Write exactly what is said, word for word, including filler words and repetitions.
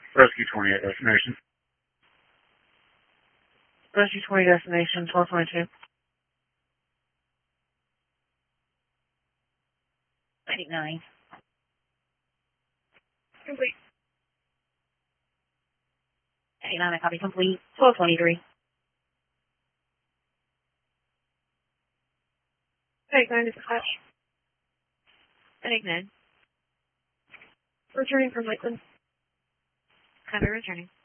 Rescue twenty-eight destination. Rescue twenty destination, twelve twenty-two. Eight nine. Complete. Eight nine, I copy complete. twelve twenty-three. Eight nine, dispatch. Eight nine. Returning from Lakeland. Copy, returning.